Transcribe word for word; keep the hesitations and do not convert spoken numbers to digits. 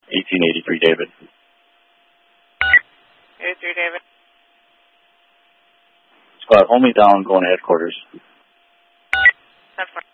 eighteen eighty-three, David. eighty-three, David. Squad, hold me down, going to headquarters. ten four.